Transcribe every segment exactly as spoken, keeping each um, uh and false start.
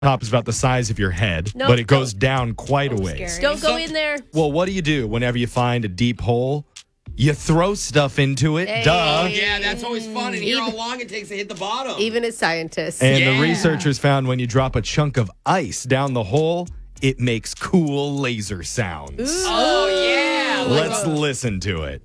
top is about the size of your head, Nope, but it goes don't. down quite a Oh, ways. scary. Don't go in there. Well, what do you do whenever you find a deep hole? You throw stuff into it. Hey. Duh. Yeah, that's always fun. And hear how long it takes to hit the bottom. Even as scientists. And Yeah. the researchers found when you drop a chunk of ice down the hole, it makes cool laser sounds. Oh, yeah. Like Let's a- listen to it.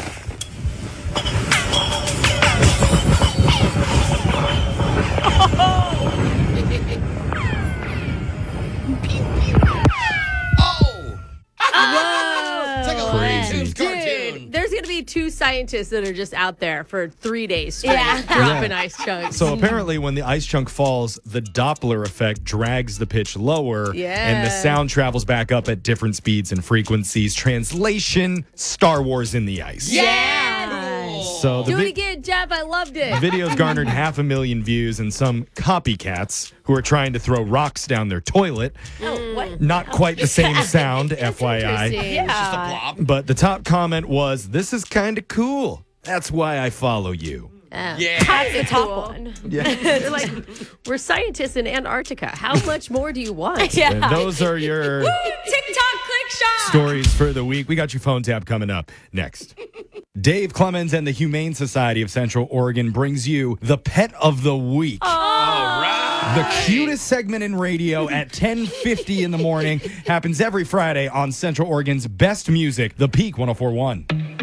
Oh! Whoa. It's like a Crazy. Looney Tunes cartoon. Dude, there's going to be two scientists that are just out there for three days straight Yeah. dropping Yeah. ice chunks. So apparently when the ice chunk falls, the Doppler effect drags the pitch lower and the Yeah. sound travels back up at different speeds and frequencies. Translation, Star Wars in the ice. yeah. So the Do vi- it again, Jeff. I loved it. The video's garnered half a million views, and some copycats who are trying to throw rocks down their toilet. Oh, what? Not quite the same sound, F Y I. Interesting. Yeah. Just a blob. But the top comment was, "This is kind of cool. That's why I follow you." Oh. Yeah. That's the top Cool. one. They're like, we're scientists in Antarctica. How much more do you want? Yeah. And those are your TikTok click shop. stories for the week. We got your phone tab coming up next. Dave Clemens and the Humane Society of Central Oregon brings you the Pet of the Week. All right. The cutest segment in radio at ten fifty in the morning happens every Friday on Central Oregon's best music, The Peak one oh four point one.